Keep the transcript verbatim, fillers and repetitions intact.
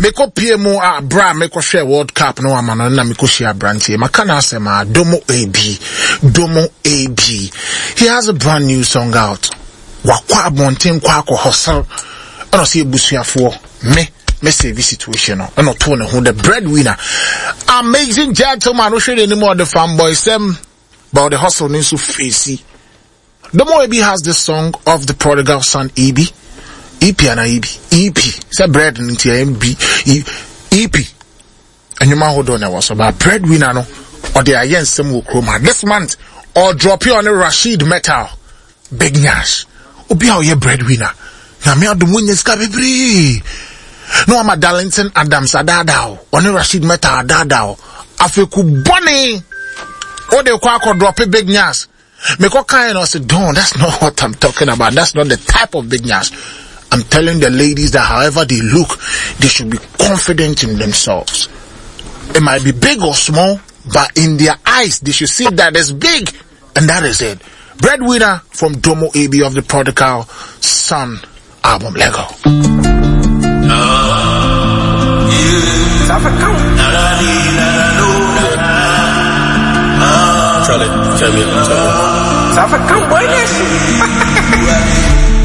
Meko P M O a bra meko share World Cup no amano na meko share brantie. Makana asema Domo A B. Domo A B. He has a brand new song out. Wakwa abonten kwa ko hustle. Ono se ebusuafo me me save situation no. Ono to ne ho the breadwinner. Amazing gentleman no share any more the fanboys them about the hustle ninsu facey. Domo A B has this song of the prodigal son E B. E P and E B. E P. Say bread into M B. E P. And you might hold on was about breadwinner no. Or the Ayen Samu Chroma. This month, or drop you on a Rashid Metal. Big Nash. Obi how ye breadwinner. Na me adu munye ska bebre. No ama Darlington Adams adadao. On a Rashid Metal adadao. Afeku bunny. O de kwa ko drop a Big Nash. Me ko kind of say, don't, that's not what I'm talking about. That's not the type of Big Nash. I'm telling the ladies that however they look, they should be confident in themselves. It might be big or small, but in their eyes, they should see that it's big. And that is it. Breadwinner from Domo A B of the Prodigal Son album. Lego. Charlie, tell me, tell me. South African boy,